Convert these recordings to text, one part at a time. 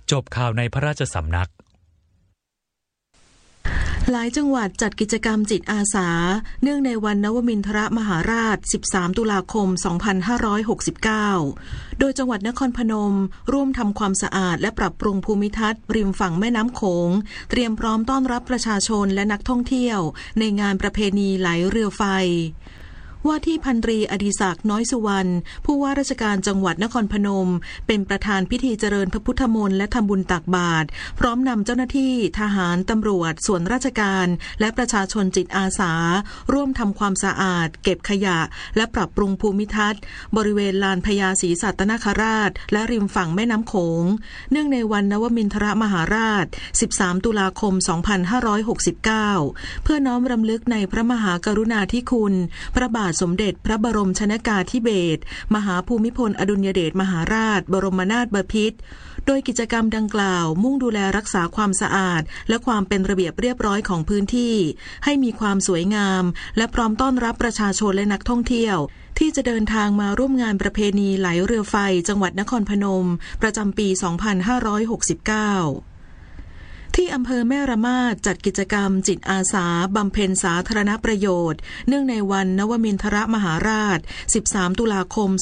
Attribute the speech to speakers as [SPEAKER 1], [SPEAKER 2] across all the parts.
[SPEAKER 1] จบข่าวในพระราชสำนัก
[SPEAKER 2] หลายจังหวัดจัดกิจกรรมจิตอาสาเนื่องในวันนวมินทรมหาราช13ตุลาคม2569โดยจังหวัดนครพนมร่วมทำความสะอาดและปรับปรุงภูมิทัศน์ริมฝั่งแม่น้ำโขงเตรียมพร้อมต้อนรับประชาชนและนักท่องเที่ยวในงานประเพณีไหลเรือไฟว่าที่พันตรีอดิศักดิ์น้อยสุวรรณผู้ว่าราชการจังหวัดนครพนมเป็นประธานพิธีเจริญพระพุทธมนต์และทำบุญตักบาตรพร้อมนำเจ้าหน้าที่ทหารตำรวจส่วนราชการและประชาชนจิตอาสาร่วมทำความสะอาดเก็บขยะและปรับปรุงภูมิทัศน์บริเวณลานพญาศรีสัตนคราชและริมฝั่งแม่น้ำโขงเนื่องในวันนวมินทรมหาราช13ตุลาคม2569เพื่อน้อมรำลึกในพระมหากรุณาธิคุณพระบาทสมเด็จพระบรมชนกาธิเบศรมหาภูมิพลอดุลยเดชมหาราชบรมนาถบพิตรโดยกิจกรรมดังกล่าวมุ่งดูแลรักษาความสะอาดและความเป็นระเบียบเรียบร้อยของพื้นที่ให้มีความสวยงามและพร้อมต้อนรับประชาชนและนักท่องเที่ยวที่จะเดินทางมาร่วมงานประเพณีไหลเรือไฟจังหวัดนครพนมประจำปี 2569ที่อำเภอแม่ระมาดจัดกิจกรรมจิตอาสาบำเพ็ญสาธารณประโยชน์เนื่องในวันนวมินทรมหาราช13ตุลาคม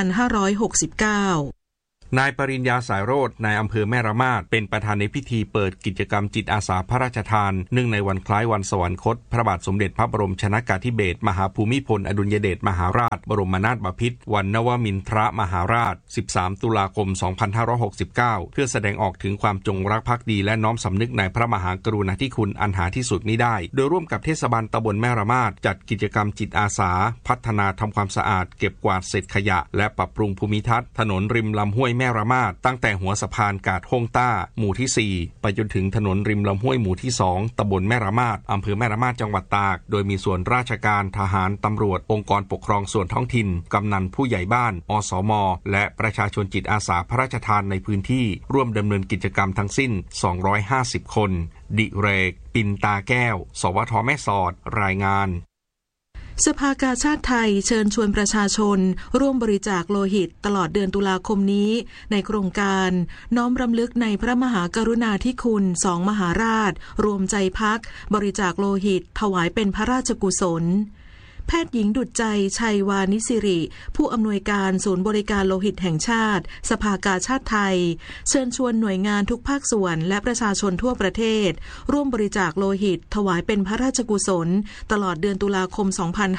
[SPEAKER 2] 2569
[SPEAKER 3] นายปริญญาสายโรจน์นายอำเภอแม่ระมาดเป็นประธานในพิธีเปิดกิจกรรมจิตอาสาพระราชทานเนื่องในวันคล้ายวันสวรรคตพระบาทสมเด็จพระบรมชนกาธิเบศรมหาภูมิพลอดุลยเดชมหาราชบรมนาถบพิตรวันนวมินทรมหาราช13ตุลาคม2569เพื่อแสดงออกถึงความจงรักภักดีและน้อมสำนึกในพระมหากรุณาธิคุณอันหาที่สุดมิได้โดยร่วมกับเทศบาลตำบลแม่ระมาดจัดกิจกรรมจิตอาสาพัฒนาทำความสะอาดเก็บกวาดเศษขยะและปรับปรุงภูมิทัศน์ถนนริมลำห้วยแม่ระมาดตั้งแต่หัวสะพานกาดฮ่งต้าหมู่ที่4ไปจนถึงถนนริมลำห้วยหมู่ที่2ตำบลแม่ระมาดอำเภอแม่ระมาดจังหวัดตากโดยมีส่วนราชการทหารตำรวจองค์กรปกครองส่วนท้องถิ่นกำนันผู้ใหญ่บ้านอสมและประชาชนจิตอาสาพระราชทานในพื้นที่ร่วมดำเนินกิจกรรมทั้งสิ้น250คนดิเรกปินตาแก้วสวทแม่สอดรายงาน
[SPEAKER 2] สภากาชาดไทยเชิญชวนประชาชนร่วมบริจาคโลหิตตลอดเดือนตุลาคมนี้ในโครงการน้อมรำลึกในพระมหากรุณาธิคุณ2มหาราชรวมใจพักบริจาคโลหิตถวายเป็นพระราชกุศลแพทย์หญิงดุจใจชัยวานิสิริผู้อำนวยการศูนย์บริการโลหิตแห่งชาติสภากาชาดไทยเชิญชวนหน่วยงานทุกภาคส่วนและประชาชนทั่วประเทศร่วมบริจาคโลหิตถวายเป็นพระราชกุศลตลอดเดือนตุลาคม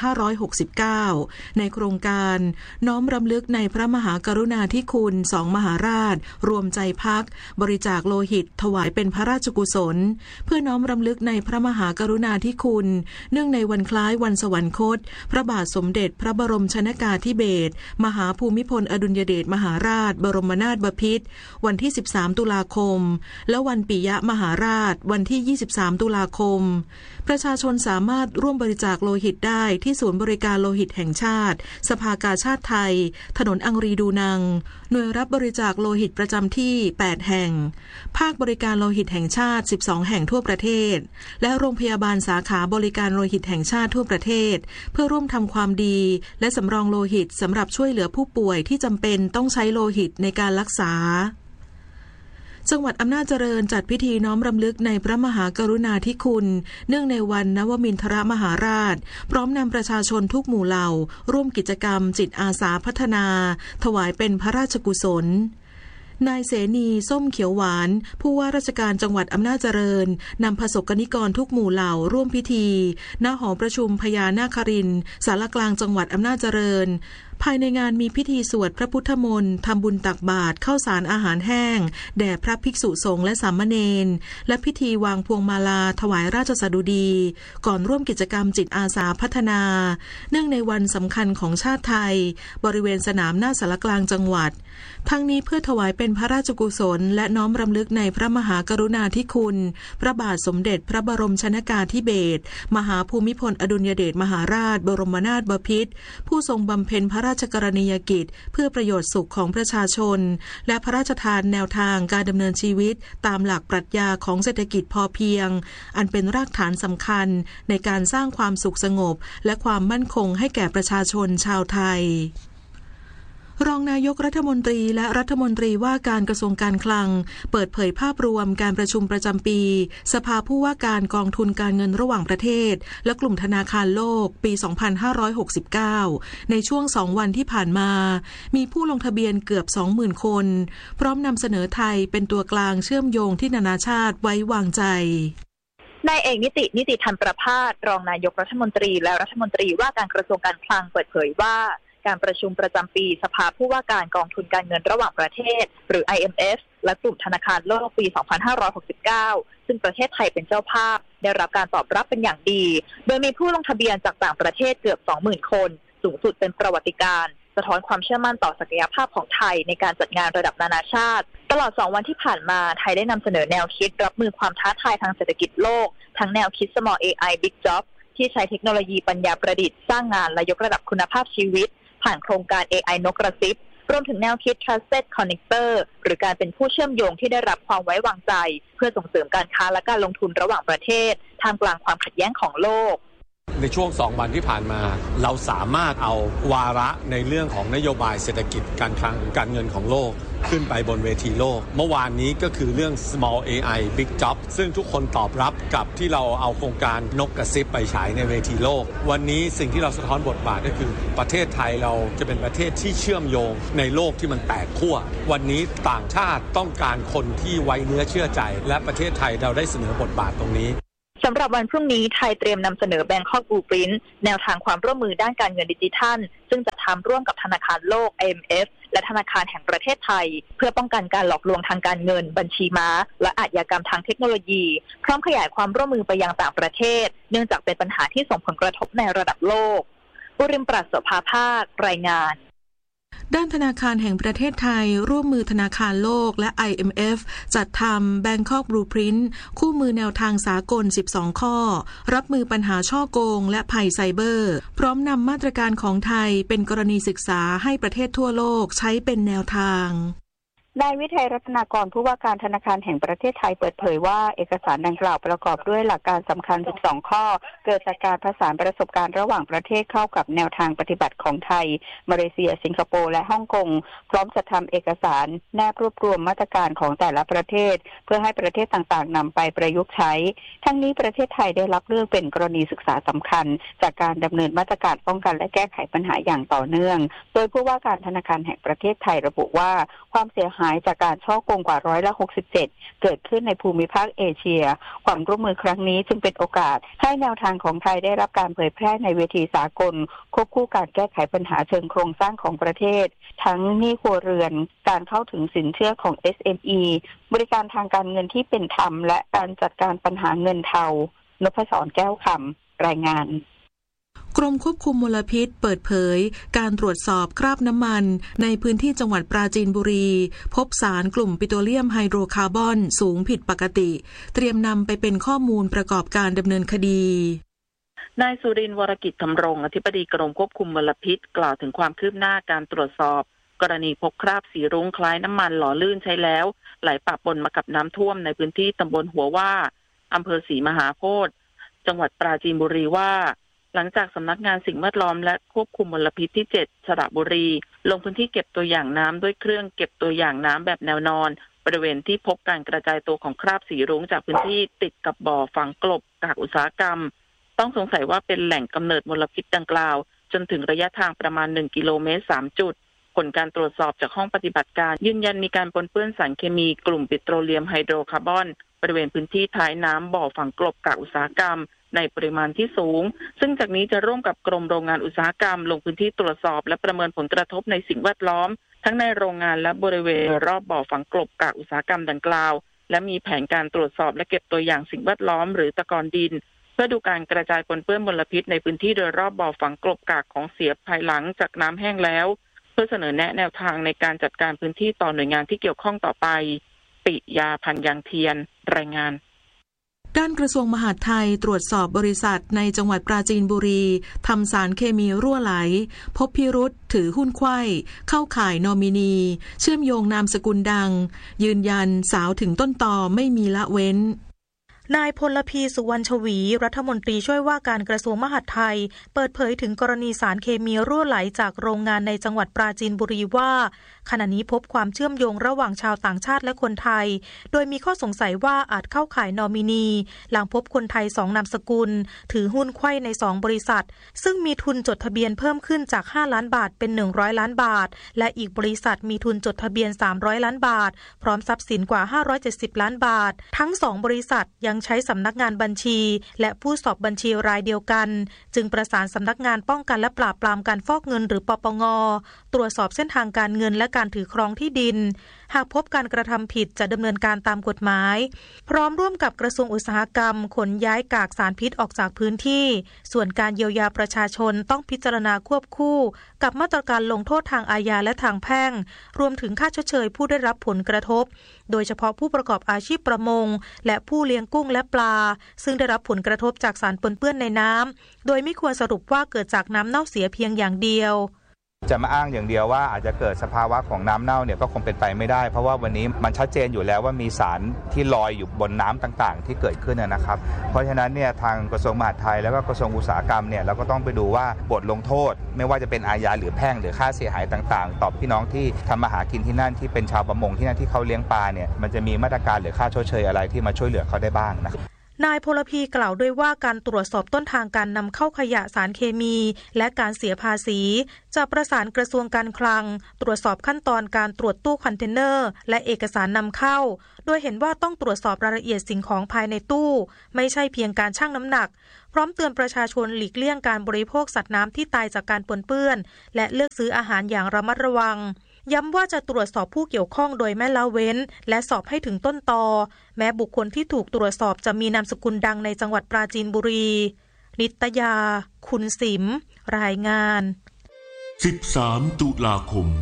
[SPEAKER 2] 2569ในโครงการน้อมรำลึกในพระมหากรุณาธิคุณ2มหาราชรวมใจพักบริจาคโลหิตถวายเป็นพระราชกุศลเพื่อน้อมรำลึกในพระมหากรุณาธิคุณเนื่องในวันคล้ายวันสวรรคตพระบาทสมเด็จพระบรมชนกาธิเบศรมหาภูมิพลอดุลยเดชมหาราชบรมนาถบพิตรวันที่13ตุลาคมและวันปิยมหาราชวันที่23ตุลาคมประชาชนสามารถร่วมบริจาคโลหิตได้ที่ศูนย์บริการโลหิตแห่งชาติสภากาชาดไทยถนนอังรีดูนังหน่วยรับบริจาคโลหิตประจำที่8แห่งภาคบริการโลหิตแห่งชาติ12แห่งทั่วประเทศและโรงพยาบาลสาขาบริการโลหิตแห่งชาติทั่วประเทศเพื่อร่วมทำความดีและสำรองโลหิตสำหรับช่วยเหลือผู้ป่วยที่จำเป็นต้องใช้โลหิตในการรักษาจังหวัดอำนาจเจริญจัดพิธีน้อมรำลึกในพระมหากรุณาธิคุณเนื่องในวันนวมินทรมหาราชพร้อมนำประชาชนทุกหมู่เหล่าร่วมกิจกรรมจิตอาสาพัฒนาถวายเป็นพระราชกุศลนายเสนีส้มเขียวหวานผู้ว่าราชการจังหวัดอำนาจเจริญนำประสบกนิกรทุกหมู่เหล่าร่วมพิธีณหอประชุมพญานาครินทร์ศาลากลางจังหวัดอำนาจเจริญภายในงานมีพิธีสวดพระพุทธมนต์ทำบุญตักบาตรข้าวสารอาหารแห้งแด่พระภิกษุสงฆ์และสามเณรและพิธีวางพวงมาลาถวายราชสดุดีก่อนร่วมกิจกรรมจิตอาสาพัฒนาเนื่องในวันสำคัญของชาติไทยบริเวณสนามหน้าศาลากลางจังหวัดทั้งนี้เพื่อถวายเป็นพระราชกุศลและน้อมรำลึกในพระมหากรุณาธิคุณพระบาทสมเด็จพระบรมชนกาธิเบศรมหาภูมิพลอดุลยเดชมหาราชบรมนาถบพิตรผู้ทรงบำเพ็ญพระราชกรณียกิจเพื่อประโยชน์สุขของประชาชนและพระราชทานแนวทางการดำเนินชีวิตตามหลักปรัชญาของเศรษฐกิจพอเพียงอันเป็นรากฐานสำคัญในการสร้างความสุขสงบและความมั่นคงให้แก่ประชาชนชาวไทยรองนายกรัฐมนตรีและรัฐมนตรีว่าการกระทรวงการคลังเปิดเผยภาพรวมการประชุมประจำปีสภาผู้ว่าการกองทุนการเงินระหว่างประเทศและกลุ่มธนาคารโลกปี 2569 ในช่วง2 วันที่ผ่านมามีผู้ลงทะเบียนเกือบ 20,000 คนพร้อมนำเสนอไทยเป็นตัวกลางเชื่อมโยงที่นานาชาติไว้วางใจ
[SPEAKER 4] นายเอกนิติธรรมประภาสรองนายกรัฐมนตรีและรัฐมนตรีว่าการกระทรวงการคลังเปิดเผยว่าการประชุมประจำปีสภาผู้ว่าการกองทุนการเงินระหว่างประเทศหรือ IMF และกลุ่มธนาคารโลกปี 2569 ซึ่งประเทศไทยเป็นเจ้าภาพได้รับการตอบรับเป็นอย่างดีโดยมีผู้ลงทะเบียนจากต่างประเทศเกือบ 20,000 คนสูงสุดเป็นประวัติการณ์สะท้อนความเชื่อมั่นต่อศักยภาพของไทยในการจัดงานระดับนานาชาติตลอด2 วันที่ผ่านมาไทยได้นำเสนอแนวคิดรับมือความท้าทายทางเศรษฐกิจโลกทั้งแนวคิด Small AI Big Job ที่ใช้เทคโนโลยีปัญญาประดิษฐ์สร้างงานและยกระดับคุณภาพชีวิตผ่านโครงการ AI นกกระซิบรวมถึงแนวคิด Trusted Connector หรือการเป็นผู้เชื่อมโยงที่ได้รับความไว้วางใจเพื่อส่งเสริมการค้าและการลงทุนระหว่างประเทศท่ามกลางความขัดแย้งของโลก
[SPEAKER 5] ในช่วง2 วันที่ผ่านมาเราสามารถเอาวาระในเรื่องของนโยบายเศรษฐกิจการคลังการเงินของโลกขึ้นไปบนเวทีโลกเมื่อวานนี้ก็คือเรื่อง Small AI Big Job ซึ่งทุกคนตอบรับกับที่เราเอาโครงการนกกระซิบไปฉายในเวทีโลกวันนี้สิ่งที่เราสะท้อนบทบาทก็คือประเทศไทยเราจะเป็นประเทศที่เชื่อมโยงในโลกที่มันแตกขั้ววันนี้ต่างชาติต้องการคนที่ไว้เนื้อเชื่อใจและประเทศไทยเราได้เสนอบทบาทตรงนี้
[SPEAKER 4] สำหรับวันพรุ่งนี้ไทยเตรียมนำเสนอ Bangkok Blueprint แนวทางความร่วมมือด้านการเงินดิจิทัลซึ่งจะทำร่วมกับธนาคารโลก IMF และธนาคารแห่งประเทศไทยเพื่อป้องกันการหลอกลวงทางการเงินบัญชีม้าและอาชญากรรมทางเทคโนโลยีพร้อมขยายความร่วมมือไปยังต่างประเทศเนื่องจากเป็นปัญหาที่ส่งผลกระทบในระดับโลกบุริมปราศโสภาภาครายงาน
[SPEAKER 2] ด้านธนาคารแห่งประเทศไทยร่วมมือธนาคารโลกและ IMF จัดทำ Bangkok Blueprint คู่มือแนวทางสากล 12 ข้อรับมือปัญหาฉ้อโกงและภัยไซเบอร์พร้อมนำมาตรการของไทยเป็นกรณีศึกษาให้ประเทศทั่วโลกใช้เป็นแนวทาง
[SPEAKER 6] นายวิทัยรัตนากรผู้ว่าการธนาคารแห่งประเทศไทยเปิดเผยว่าเอกสารดังกล่าวประกอบด้วยหลักการสำคัญ12ข้อเกิดจากการผสานประสบการณ์ระหว่างประเทศเข้ากับแนวทางปฏิบัติของไทยมาเลเซียสิงคโปร์และฮ่องกงพร้อมจัดทำเอกสารแนบรวบรวมมาตรการของแต่ละประเทศเพื่อให้ประเทศต่างๆนำไปประยุกต์ใช้ทั้งนี้ประเทศไทยได้รับเลือกเป็นกรณีศึกษาสำคัญจากการดำเนินมาตรการป้องกันและแก้ไขปัญหาอย่างต่อเนื่องโดยผู้ว่าการธนาคารแห่งประเทศไทยระบุว่าความเสียหายจากการฉ้อโกงกว่า67%เกิดขึ้นในภูมิภาคเอเชียความร่วมมือครั้งนี้จึงเป็นโอกาสให้แนวทางของไทยได้รับการเผยแพร่ในเวทีสากลควบคู่การแก้ไขปัญหาเชิงโครงสร้างของประเทศทั้งหนี้ครัวเรือนการเข้าถึงสินเชื่อของ SME บริการทางการเงินที่เป็นธรรมและการจัดการปัญหาเงินเทานพศรแก้วคำรายงาน
[SPEAKER 2] กรมควบคุมมลพิษเปิดเผยการตรวจสอบคราบน้ำมันในพื้นที่จังหวัดปราจีนบุรีพบสารกลุ่มปิโตรเลียมไฮโดรคาร์บอนสูงผิดปกติเตรียมนำไปเป็นข้อมูลประกอบการดำเนินคดี
[SPEAKER 7] นายสุรินทร์วรกิจธรรมรงค์อธิบดีกรมควบคุมมลพิษกล่าวถึงความคืบหน้าการตรวจสอบกรณีพบคราบสีรุ้งคล้ายน้ำมันหล่อลื่นใช้แล้วไหลปะปนมากับน้ำท่วมในพื้นที่ตำบลหัวว่าอำเภอศรีมหาโพธิ์จังหวัดปราจีนบุรีว่าหลังจากสำนักงานสิ่งแวดล้อมและควบคุมมลพิษที่7สระบุรีลงพื้นที่เก็บตัวอย่างน้ำด้วยเครื่องเก็บตัวอย่างน้ำแบบแนวนอนบริเวณที่พบการกระจายตัวของคราบสีรุ้งจากพื้นที่ติดกับบ่อฝังกลบกากอุตสาหกรรมต้องสงสัยว่าเป็นแหล่งกำเนิดมลพิษดังกล่าวจนถึงระยะทางประมาณ1กิโลเมตร3จุดผลการตรวจสอบจากห้องปฏิบัติการยืนยันมีการปนเปื้อนสารเคมีกลุ่มปิโตรเลียมไฮโดรคาร์บอนบริเวณพื้นที่ท้ายน้ำบ่อฝังกลบกากอุตสาหกรรมในปริมาณที่สูงซึ่งจากนี้จะร่วมกับกรมโรงงานอุตสาหกรรมลงพื้นที่ตรวจสอบและประเมินผลกระทบในสิ่งแวดล้อมทั้งในโรงงานและบริเวณรอบบ่อฝังกลบกากอุตสาหกรรมดังกล่าวและมีแผนการตรวจสอบและเก็บตัวอย่างสิ่งแวดล้อมหรือตะกอนดินเพื่อดูการกระจายปนเปื้อนมลพิษในพื้นที่โดยรอบบ่อฝังกลบกากของเสียภายหลังจากน้ำแห้งแล้วเพื่อเสนอแนะแนวทางในการจัดการพื้นที่ต่อหน่วยงานที่เกี่ยวข้องต่อไปปิยาพันยางเทียนรายงาน
[SPEAKER 2] ด้านกระทรวงมหาดไทยตรวจสอบบริษัทในจังหวัดปราจีนบุรีทำสารเคมีรั่วไหลพบพิรุธถือหุ้นไขว้เข้าข่ายนอมินีเชื่อมโยงนามสกุลดังยืนยันสาวถึงต้นตอไม่มีละเว้น
[SPEAKER 8] นายพลพีสุวรรณชวีรัฐมนตรีช่วยว่าการกระทรวงมหาดไทยเปิดเผยถึงกรณีสารเคมีรั่วไหลจากโรงงานในจังหวัดปราจีนบุรีว่าขณะนี้พบความเชื่อมโยงระหว่างชาวต่างชาติและคนไทยโดยมีข้อสงสัยว่าอาจเข้าข่ายนอมินีหลังพบคนไทย2นามสกุลถือหุ้นไขว้ใน2บริษัทซึ่งมีทุนจดทะเบียนเพิ่มขึ้นจาก5ล้านบาทเป็น100ล้านบาทและอีกบริษัทมีทุนจดทะเบียน300ล้านบาทพร้อมทรัพย์สินกว่า570ล้านบาททั้ง2บริษัทยังใช้สำนักงานบัญชีและผู้สอบบัญชีรายเดียวกันจึงประสานสำนักงานป้องกันและปราบปรามการฟอกเงินหรือปปง.ตรวจสอบเส้นทางการเงินและการถือครองที่ดินหากพบการกระทำผิดจะดำเนินการตามกฎหมายพร้อมร่วมกับกระทรวงอุตสาหกรรมขนย้ายกากสารพิษออกจากพื้นที่ส่วนการเยียวยาประชาชนต้องพิจารณาควบคู่กับมาตรการลงโทษทางอาญาและทางแพ่งรวมถึงค่าชดเชยผู้ได้รับผลกระทบโดยเฉพาะผู้ประกอบอาชีพประมงและผู้เลี้ยงกุ้งและปลาซึ่งได้รับผลกระทบจากสารปนเปื้อนในน้ำโดยไม่ควรสรุปว่าเกิดจากน้ำเน่าเสียเพียงอย่างเดียว
[SPEAKER 9] จะมาอ้างอย่างเดียวว่าอาจจะเกิดสภาวะของน้ำเน่าเนี่ยก็คงเป็นไปไม่ได้เพราะว่าวันนี้มันชัดเจนอยู่แล้วว่ามีสารที่ลอยอยู่บนน้ำต่างๆที่เกิดขึ้นนะครับเพราะฉะนั้นเนี่ยทางกระทรวงมหาดไทยแล้วก็กระทรวงอุตสาหกรรมเนี่ยเราก็ต้องไปดูว่าบทลงโทษไม่ว่าจะเป็นอาญาหรือแพ่งหรือค่าเสียหายต่างๆต่อพี่น้องที่ทำมาหากินที่นั่นที่เป็นชาวประมงที่นั่นที่เขาเลี้ยงปลาเนี่ยมันจะมีมาตรการหรือค่าชดเชยอะไรที่มาช่วยเหลือเขาได้บ้างนะ
[SPEAKER 8] นายพลพีกล่าวด้วยว่าการตรวจสอบต้นทางการนำเข้าขยะสารเคมีและการเสียภาษีจะประสานกระทรวงการคลังตรวจสอบขั้นตอนการตรวจตู้คอนเทนเนอร์และเอกสารนำเข้าโดยเห็นว่าต้องตรวจสอบรายละเอียดสิ่งของภายในตู้ไม่ใช่เพียงการชั่งน้ำหนักพร้อมเตือนประชาชนหลีกเลี่ยงการบริโภคสัตว์น้ำที่ตายจากการปนเปื้อนและเลือกซื้ออาหารอย่างระมัดระวังย้ำว่าจะตรวจสอบผู้เกี่ยวข้องโดยไม่ละเว้นและสอบให้ถึงต้นตอแม้บุคคลที่ถูกตรวจสอบจะมีนามสกุลดังในจังหวัดปราจีนบุรีนิตยาคุณสิมรายงาน
[SPEAKER 10] 13 ตุลาคม